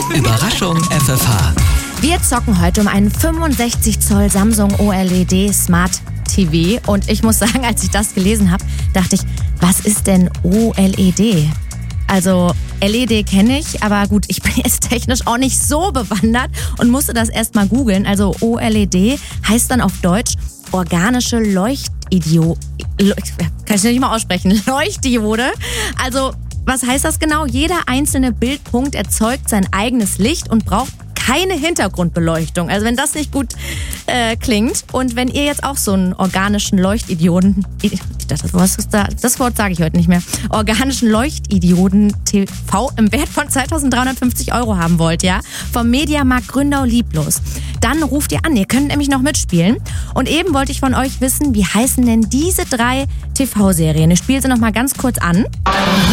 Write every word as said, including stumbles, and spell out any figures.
Überraschung F F H. Wir zocken heute um einen fünfundsechzig Zoll Samsung O L E D Smart T V. Und ich muss sagen, als ich das gelesen habe, dachte ich, was ist denn O L E D? Also L E D kenne ich, aber gut, ich bin jetzt technisch auch nicht so bewandert und musste das erst mal googeln. Also O L E D heißt dann auf Deutsch organische Leuchtidio... Kann ich nicht mal aussprechen. Leuchtdiode. Also was heißt das genau? Jeder einzelne Bildpunkt erzeugt sein eigenes Licht und braucht keine Hintergrundbeleuchtung. Also wenn das nicht gut äh, klingt und wenn ihr jetzt auch so einen organischen Leuchtidioden, das, was ist da, das Wort sage ich heute nicht mehr, organischen Leuchtidioden-T V im Wert von zweitausenddreihundertfünfzig Euro haben wollt, ja, vom Mediamarkt Gründau-Lieblos, dann ruft ihr an. Ihr könnt nämlich noch mitspielen. Und eben wollte ich von euch wissen, wie heißen denn diese drei T V-Serien? Ich spiele sie noch mal ganz kurz an.